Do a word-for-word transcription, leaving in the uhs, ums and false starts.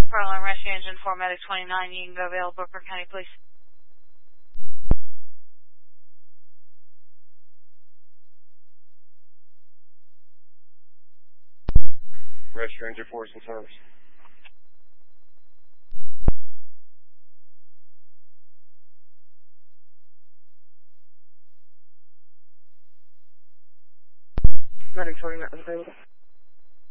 Proline Rescue Engine four Medic twenty-nine, you can go available, Brooklyn County Police. Rescue Ranger Force and Service. Medic twenty-nine available.